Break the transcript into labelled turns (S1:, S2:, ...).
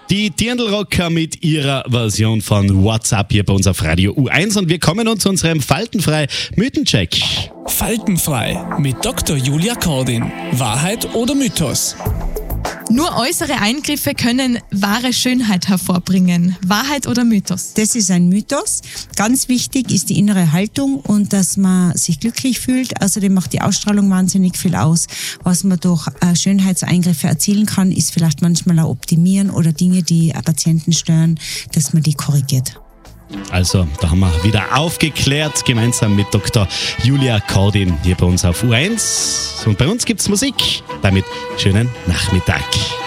S1: Die Dirndl-Rocker mit ihrer Version von WhatsApp hier bei uns auf Radio U1 und wir kommen nun zu unserem faltenfrei Mythencheck.
S2: Faltenfrei mit Dr. Julia Kordin. Wahrheit oder Mythos?
S3: Nur äußere Eingriffe können wahre Schönheit hervorbringen. Wahrheit oder Mythos?
S4: Das ist ein Mythos. Ganz wichtig ist die innere Haltung und dass man sich glücklich fühlt. Außerdem macht die Ausstrahlung wahnsinnig viel aus. Was man durch Schönheitseingriffe erzielen kann, ist vielleicht manchmal auch optimieren oder Dinge, die Patienten stören, dass man die korrigiert.
S1: Also, da haben wir wieder aufgeklärt, gemeinsam mit Dr. Julia Kordin hier bei uns auf U1. Und bei uns gibt's Musik. Damit schönen Nachmittag.